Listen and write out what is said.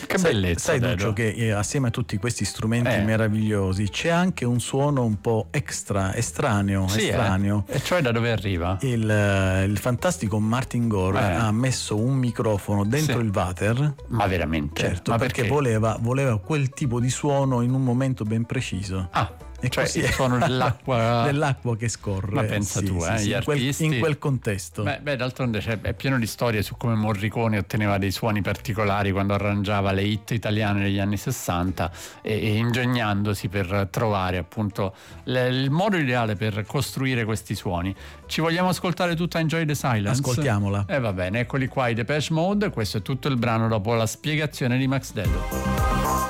Che bellezza. Sai Duccio che assieme a tutti questi strumenti meravigliosi c'è anche un suono un po' estraneo. E cioè da dove arriva? Il fantastico Martin Gore ha messo un microfono dentro il water. Ma veramente? Certo, ma perché voleva quel tipo di suono in un momento ben preciso. E cioè il suono dell'acqua che scorre. Ma pensa tu, gli artisti in quel contesto. Beh, d'altronde è pieno di storie su come Morricone otteneva dei suoni particolari quando arrangiava le hit italiane degli anni 60 e ingegnandosi per trovare appunto il modo ideale per costruire questi suoni. Ci vogliamo ascoltare tutta Enjoy the Silence? Ascoltiamola. Va bene, eccoli qua i Depeche Mode. Questo è tutto il brano dopo la spiegazione di Max Dedo.